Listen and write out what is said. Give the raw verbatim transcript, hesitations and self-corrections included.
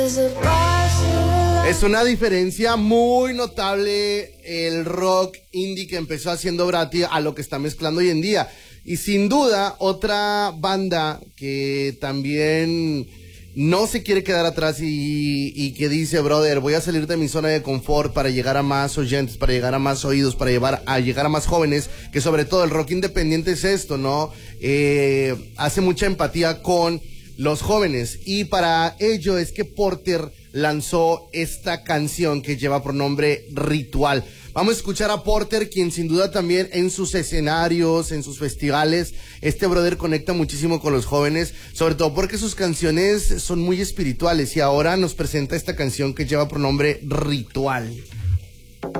Es una diferencia muy notable el rock indie que empezó haciendo Bratti a lo que está mezclando hoy en día. Y sin duda, otra banda que también no se quiere quedar atrás y, y que dice, brother, voy a salir de mi zona de confort para llegar a más oyentes, para llegar a más oídos, para llevar a llegar a más jóvenes, que sobre todo el rock independiente es esto, ¿no? Eh, hace mucha empatía con los jóvenes, y para ello es que Porter lanzó esta canción que lleva por nombre Ritual. Vamos a escuchar a Porter, quien sin duda también en sus escenarios, en sus festivales, este brother conecta muchísimo con los jóvenes, sobre todo porque sus canciones son muy espirituales, y ahora nos presenta esta canción que lleva por nombre Ritual.